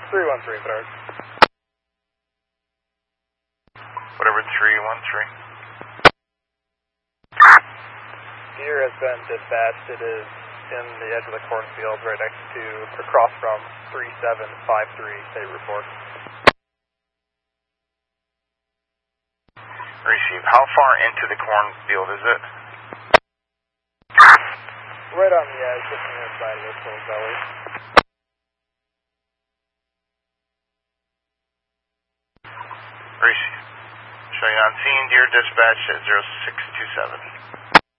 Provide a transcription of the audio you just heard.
313, Bedard. Whatever 313. Deer has been dispatched. It is in the edge of the cornfield right next to, across from 3753, state report. Receive. How far into the cornfield is it? Right on the edge, just on the other side of this little gully. Receive. Showing on scene, deer dispatch at 0627.